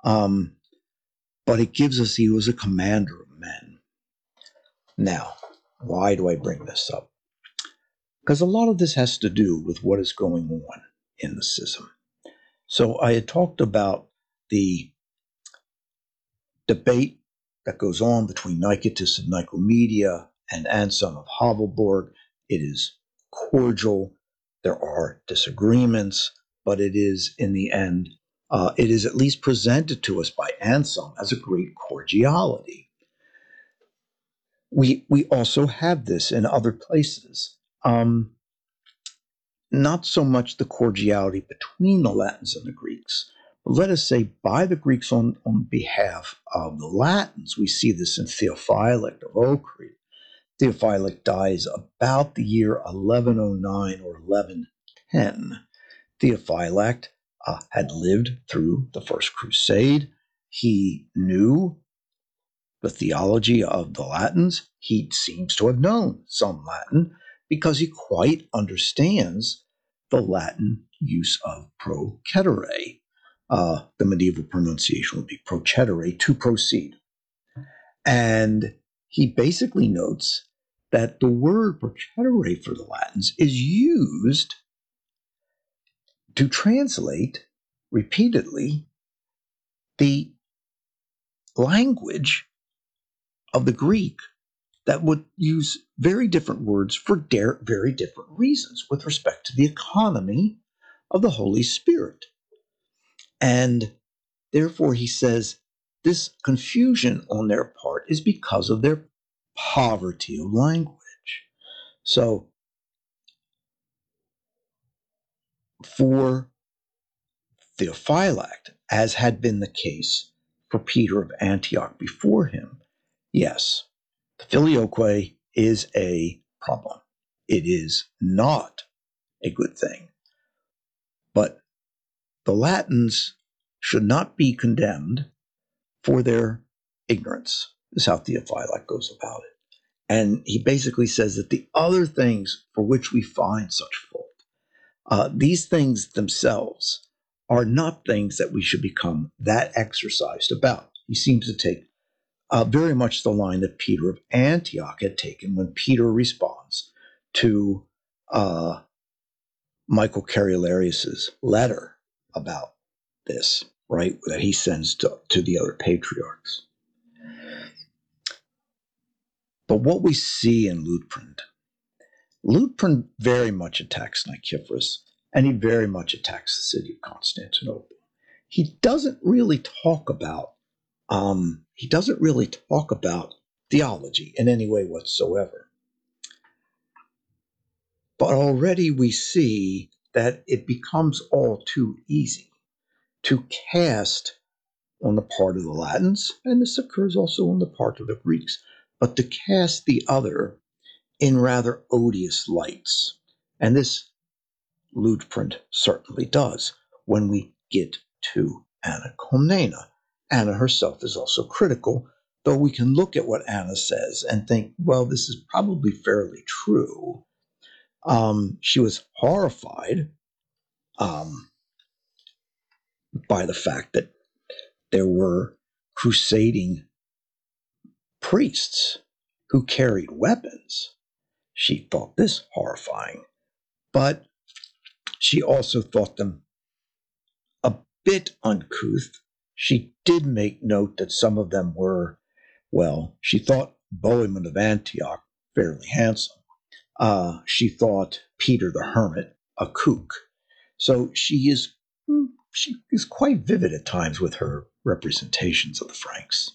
But it gives us he was a commander of men. Now, why do I bring this up? Because a lot of this has to do with what is going on in the schism. So I had talked about the debate that goes on between Nicetas of Nicomedia and Anselm of Havelborg. It is cordial. There are disagreements, but it is, in the end, it is at least presented to us by Anselm as a great cordiality. We also have this in other places. Not so much the cordiality between the Latins and the Greeks, but let us say by the Greeks on behalf of the Latins. We see this in Theophylact of Ochride. Theophylact dies about the year 1109 or 1110. Theophylact had lived through the First Crusade. He knew the theology of the Latins. He seems to have known some Latin because he quite understands the Latin use of procedere. The medieval pronunciation would be procedere, to proceed. And he basically notes that the word procedere for the Latins is used to translate repeatedly the language of the Greek that would use very different words for very different reasons with respect to the economy of the Holy Spirit. And therefore, he says this confusion on their part is because of their poverty of language. So, for Theophylact, as had been the case for Peter of Antioch before him, yes, the filioque is a problem. It is not a good thing. But the Latins should not be condemned for their ignorance, is how Theophylact goes about it. And he basically says that the other things for which we find such fault, these things themselves are not things that we should become that exercised about. He seems to take very much the line that Peter of Antioch had taken when Peter responds to Michael Carolarius's letter about this, right, that he sends to the other patriarchs. But what we see in Liutprand very much attacks Nicephorus, and he very much attacks the city of Constantinople. He doesn't really talk about theology in any way whatsoever. But already we see that it becomes all too easy to cast on the part of the Latins, and this occurs also on the part of the Greeks, but to cast the other in rather odious lights. And this Liutprand certainly does when we get to Anna Comnena. Anna herself is also critical, though we can look at what Anna says and think, well, this is probably fairly true. She was horrified by the fact that there were crusading priests who carried weapons. She thought this horrifying, but she also thought them a bit uncouth. She did make note that some of them were, well, she thought Bohemond of Antioch fairly handsome. She thought Peter the Hermit a kook. So she is quite vivid at times with her representations of the Franks.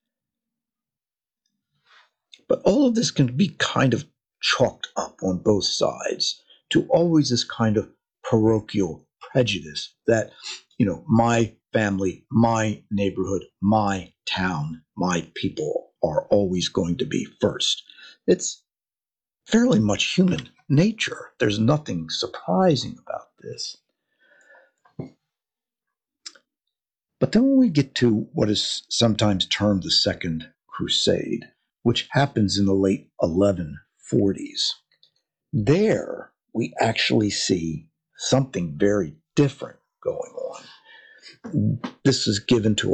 But all of this can be kind of chalked up on both sides to always this kind of parochial prejudice that, my family, my neighborhood, my town, my people are always going to be first. It's fairly much human nature. There's nothing surprising about this. But then when we get to what is sometimes termed the Second Crusade, which happens in the late 1140s, there we actually see something very different going on. This is given to